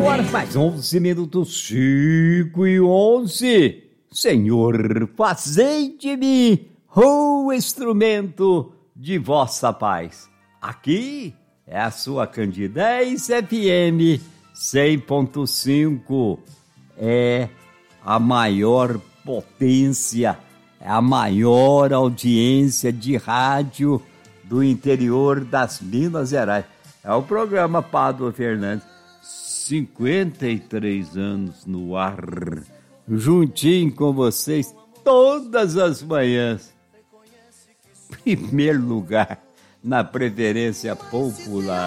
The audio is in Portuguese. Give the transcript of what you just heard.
horas mais 11 minutos, 5:11. Senhor, fazei-me o instrumento de vossa paz. Aqui é a sua Candidez FM 100.5. É a maior potência, é a maior audiência de rádio do interior das Minas Gerais. É o programa Pádua Fernandes. 53 anos no ar, juntinho com vocês todas as manhãs. Primeiro lugar na preferência popular.